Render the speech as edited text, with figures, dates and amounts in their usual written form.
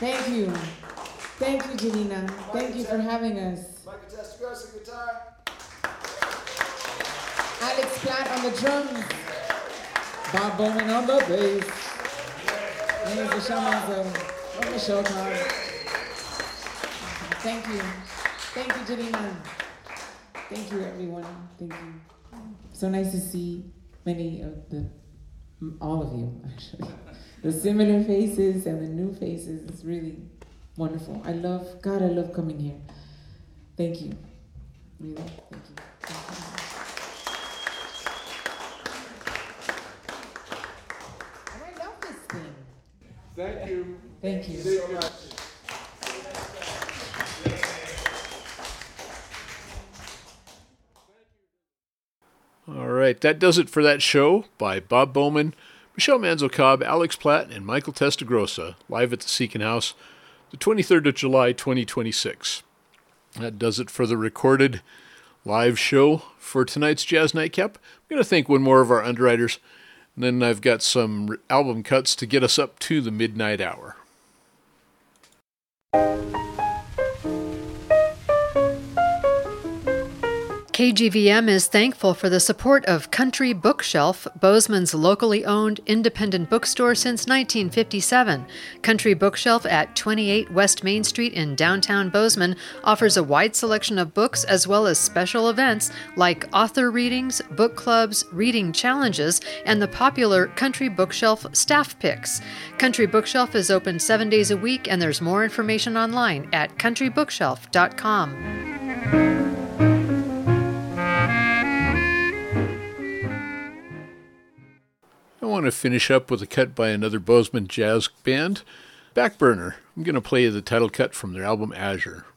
Thank you. Thank you, Janina. Thank you for having us. Michael Testagrossa, guitar. Alex Platt on the drums. Bob Bowman on the bass. My name is Michelle Manzo. I'm Michelle Cobb. Thank you. Thank you, Janina. Thank you, everyone. Thank you. So nice to see all of you, actually. The similar faces and the new faces. It's really wonderful. I love coming here. Thank you. Really, thank you. And I love this thing. Thank you. Thank you. So much. All right, that does it for that show by Bob Bowman, Michelle Manzo-Cobb, Alex Platt, and Michael Testagrossa, live at the Seekin House, the 23rd of July, 2026. That does it for the recorded live show for tonight's Jazz Nightcap. I'm going to thank one more of our underwriters, and then I've got some album cuts to get us up to the midnight hour. KGVM is thankful for the support of Country Bookshelf, Bozeman's locally owned independent bookstore since 1957. Country Bookshelf at 28 West Main Street in downtown Bozeman offers a wide selection of books as well as special events like author readings, book clubs, reading challenges, and the popular Country Bookshelf staff picks. Country Bookshelf is open 7 days a week, and there's more information online at countrybookshelf.com. I want to finish up with a cut by another Bozeman jazz band, Backburner. I'm going to play you the title cut from their album Azure.